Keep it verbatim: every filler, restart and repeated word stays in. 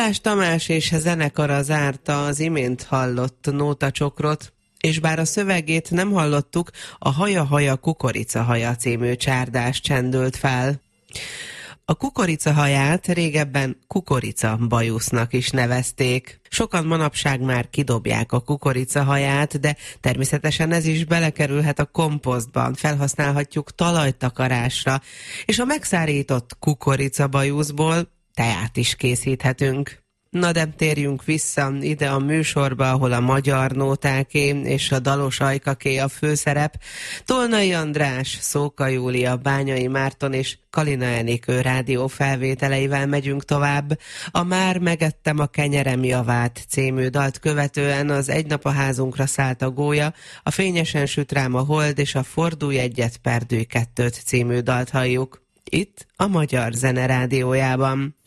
Balázs Tamás és zenekara zárta az imént hallott nótacsokrot, és bár a szövegét nem hallottuk, a Haja-haja kukoricahaja című csárdás csendült fel. A kukoricahaját régebben kukorica bajusznak is nevezték. Sokan manapság már kidobják a kukoricahaját, de természetesen ez is belekerülhet a komposztban, felhasználhatjuk talajtakarásra, és a megszárított kukoricabajuszból teát is készíthetünk. Na de térjünk vissza ide a műsorba, ahol a magyar nótáké és a dalos ajkaké a főszerep. Tolnai András, Szóka Júlia, Bányai Márton és Kalina Enikő rádió felvételeivel megyünk tovább. A Már megettem a kenyerem javát című dalt követően az Egy nap a házunkra szállt a gólya, a Fényesen süt rám a hold és a Fordulj egyet, perdülj kettőt című dalt halljuk. Itt a Magyar Zene Rádiójában.